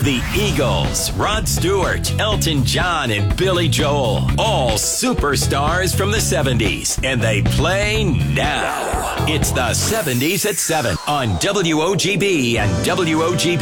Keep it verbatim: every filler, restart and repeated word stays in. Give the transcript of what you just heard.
The Eagles, Rod Stewart, Elton John, and Billy Joel. All superstars from the seventies. And they play now. It's the seventies at seven on W O G B and W O G B